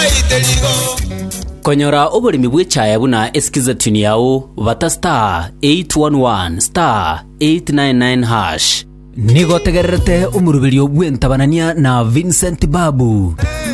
Konyora oburimi bw'echaya buna eskiza tuni yao vata *811*899# nigo tegererete umurubirio bw'entabanania na Vincent Babu.